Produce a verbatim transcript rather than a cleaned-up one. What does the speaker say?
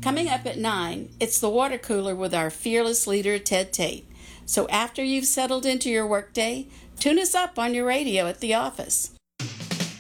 Coming up at nine, it's the water cooler with our fearless leader, Ted Tate. So after you've settled into your workday, tune us up on your radio at the office.